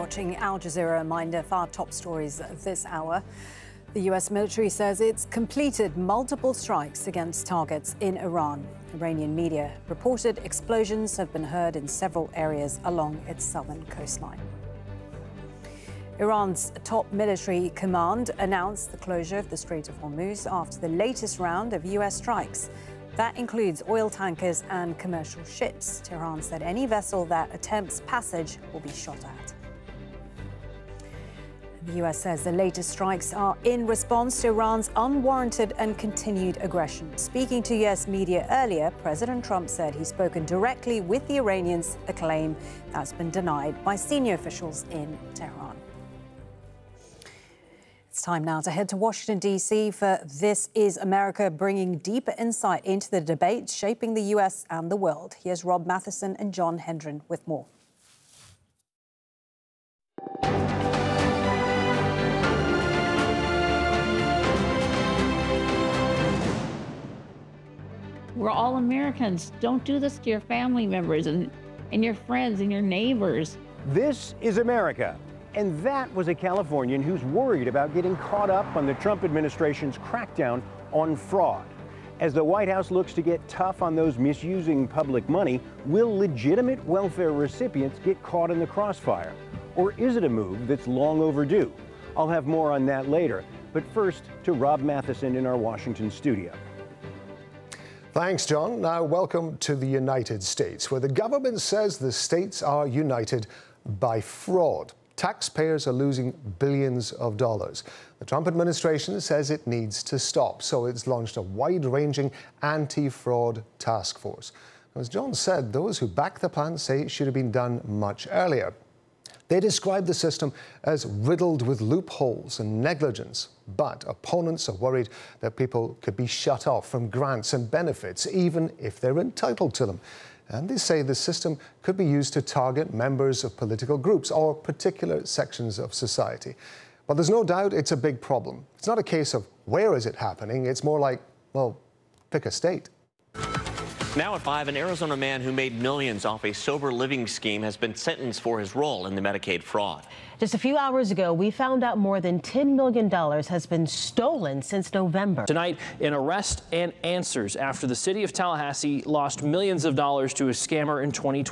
watching Al Jazeera. Reminder for our top stories this hour. The U.S. military says it's completed multiple strikes against targets in Iran. Iranian media reported explosions have been heard in several areas along its southern coastline. Iran's top military command announced the closure of the Strait of Hormuz after the latest round of U.S. strikes. That includes oil tankers and commercial ships. Tehran said any vessel that attempts passage will be shot at. The U.S. says the latest strikes are in response to Iran's unwarranted and continued aggression. Speaking to U.S. media earlier, President Trump said he's spoken directly with the Iranians, a claim that's been denied by senior officials in Tehran. It's time now to head to Washington, D.C. for This Is America, bringing deeper insight into the debate shaping the U.S. and the world. Here's Rob Matheson and John Hendren with more. We're all Americans. Don't do this to your family members and your friends and your neighbors. This is America. And that was a Californian who's worried about getting caught up on the Trump administration's crackdown on fraud. As the White House looks to get tough on those misusing public money, will legitimate welfare recipients get caught in the crossfire? Or is it a move that's long overdue? I'll have more on that later. But first, to Rob Matheson in our Washington studio. Thanks, John. Now, welcome to the United States, where the government says the states are united by fraud. Taxpayers are losing billions of dollars. The Trump administration says it needs to stop, so it's launched a wide-ranging anti-fraud task force. As John said, those who back the plan say it should have been done much earlier. They describe the system as riddled with loopholes and negligence, but opponents are worried that people could be shut off from grants and benefits, even if they're entitled to them. And they say the system could be used to target members of political groups or particular sections of society. But there's no doubt it's a big problem. It's not a case of where is it happening, it's more like, well, pick a state. Now at 5, an Arizona man who made millions off a sober living scheme has been sentenced for his role in the Medicaid fraud. Just a few hours ago, we found out more than $10 million has been stolen since November. Tonight, an arrest and answers after the city of Tallahassee lost millions of dollars to a scammer in 2020.